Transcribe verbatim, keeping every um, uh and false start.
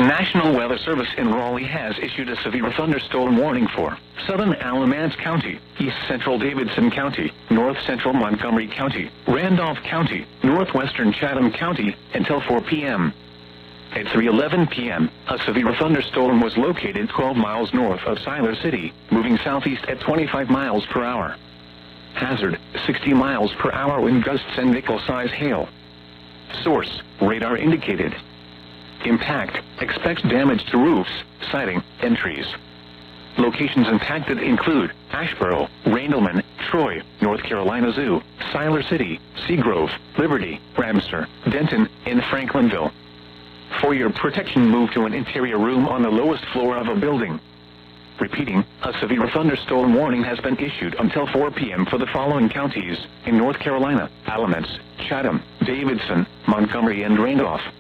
National Weather Service in Raleigh has issued a severe thunderstorm warning for southern Alamance County, east central Davidson County, north central Montgomery County, Randolph County, northwestern Chatham County until four p m At three eleven p m, a severe thunderstorm was located twelve miles north of Siler City, moving southeast at twenty-five miles per hour. Hazard, sixty miles per hour wind gusts and nickel-size hail. Source, radar indicated. Impact, expects damage to roofs, siding, and trees. Locations impacted include Asheboro, Randleman, Troy, North Carolina Zoo, Siler City, Seagrove, Liberty, Ramsar, Denton, and Franklinville. For your protection, move to an interior room on the lowest floor of a building. Repeating, a severe thunderstorm warning has been issued until four p m for the following counties in North Carolina: Alamance, Chatham, Davidson, Montgomery, and Randolph.